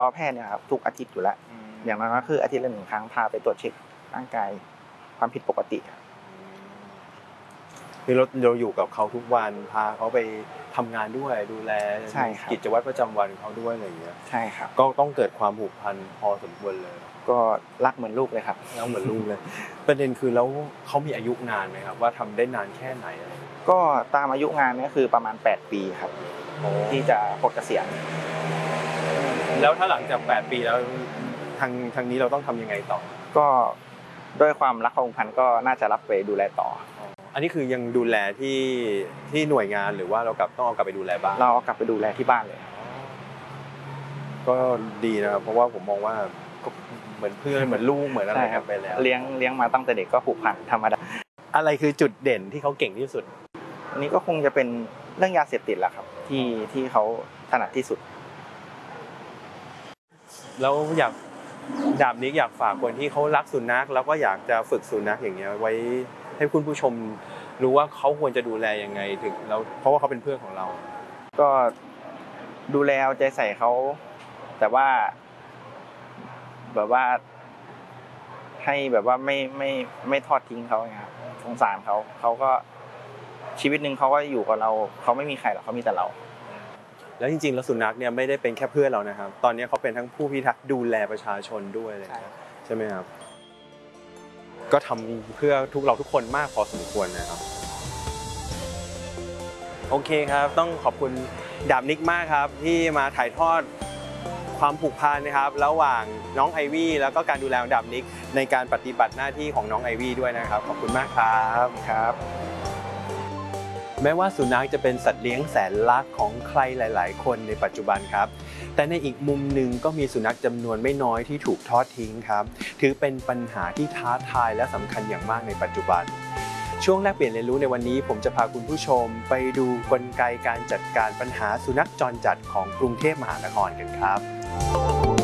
แพทย์เนี่ยครับทุกอาทิตย์อยู่แล้วอย่างน้อยก็คืออาทิตย์ละ1 ครั้งพาไปตรวจเช็คร่างกายความผิดปกติคือเราอยู่กับเขาทุกวันพาเขาไปทำงานด้วยดูแลกิจวัตรประจำวันเขาด้วยอะไรอย่างเงี้ยใช่ครับก็ต้องเกิดความผูกพันพอสมควรเลยก็รักเหมือนลูกเลยครับรักเหมือนลูกเลยประเด็นคือแล้วเขามีอายุนานไหมครับว่าทำได้นานแค่ไหนก็ตามอายุงานเนี่ยคือประมาณ8 ปีครับที่จะปลดเกษียณแล้วถ้าหลังจาก8 ปีแล้วทางนี้เราต้องทำยังไงต่อก็ด้วยความรักความผูกพันก็น่าจะรับไปดูแลต่ออันนี้คือยังดูแลที่หน่วยงานหรือว่าเราต้องเอากลับไปดูแลบ้านเราเอากลับไปดูแลที่บ้านเลยก็ดีนะครับเพราะว่าผมมองว่าเหมือนเพื่อนเหมือนลูกเหมือนอะไรกันไปแล้วเลี้ยงมาตั้งแต่เด็กก็ผูกพันธรรมดาอะไรคือจุดเด่นที่เขาเก่งที่สุดอันนี้ก็คงจะเป็นเรื่องยาเสพติดแหละครับที่เขาถนัดที่สุดแล้วดาบนี้อยากฝากคนที่เขารักสุนัขแล้วก็อยากจะฝึกสุนัขอย่างเงี้ยไว้ให้คุณผู้ชมรู้ว่าเขาควรจะดูแลยังไงถึงแล้วเพราะว่าเขาเป็นเพื่อนของเราก็ดูแลเอาใจใส่เขาแต่ว่าแบบว่าให้แบบว่าไม่ทอดทิ้งเขาไงครับสงสารเขาก็ชีวิตนึงเขาก็อยู่กับเราเขาไม่มีใครหรอกเขามีแต่เราแล้วจริงๆแล้วสุนัขเนี่ยไม่ได้เป็นแค่เพื่อนเรานะครับตอนนี้เขาเป็นทั้งผู้พิทักษ์ดูแลประชาชนด้วยอะไรอย่างเงี้ยใช่ไหมครับก็ทำเพื่อเราทุกคนมากพอสมควรนะครับโอเคครับต้องขอบคุณดาบนิกมากครับที่มาถ่ายทอดความผูกพันนะครับระหว่างน้องไอวี่แล้วก็การดูแลของดาบนิกในการปฏิบัติหน้าที่ของน้องไอวี่ด้วยนะครับขอบคุณมากครับครับแม้ว่าสุนัขจะเป็นสัตว์เลี้ยงแสนรักของใครหลายๆคนในปัจจุบันครับแต่ในอีกมุมหนึ่งก็มีสุนัขจำนวนไม่น้อยที่ถูกทอดทิ้งครับถือเป็นปัญหาที่ท้าทายและสำคัญอย่างมากในปัจจุบันช่วงแลกเปลี่ยนเรียนรู้ในวันนี้ผมจะพาคุณผู้ชมไปดูกลไกการจัดการปัญหาสุนัขจรจัดของกรุงเทพมหานครกันครับ